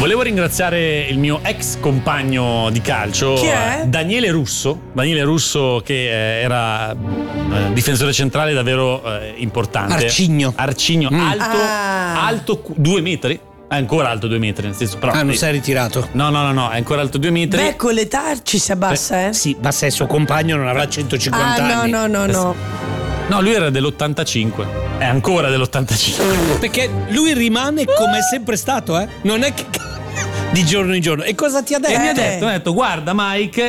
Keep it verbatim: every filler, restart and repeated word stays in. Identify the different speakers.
Speaker 1: Volevo ringraziare il mio ex compagno di calcio,
Speaker 2: Chi è?
Speaker 1: Daniele Russo. Daniele Russo, che eh, era eh, difensore centrale davvero eh, importante.
Speaker 3: Arcigno.
Speaker 1: Arcigno,
Speaker 3: Mm.
Speaker 1: alto,
Speaker 2: Ah.
Speaker 1: alto cu- due metri. È ancora alto due metri, nel senso. Però,
Speaker 3: Ah, non
Speaker 1: eh,
Speaker 3: sei ritirato?
Speaker 1: No, no, no, no, è ancora alto due metri.
Speaker 2: Beh, con l'età ci si abbassa, eh?
Speaker 3: Sì, ma se il suo compagno non avrà centocinquanta
Speaker 2: Ah, no,
Speaker 3: anni.
Speaker 2: no, no, no.
Speaker 1: No, lui era dell'ottantacinque. È ancora dell'ottantacinque.
Speaker 3: Perché lui rimane come è sempre stato, eh? Non è che di giorno in giorno. E cosa ti ha detto?
Speaker 1: E mi ha detto, mi ha detto, guarda Mike,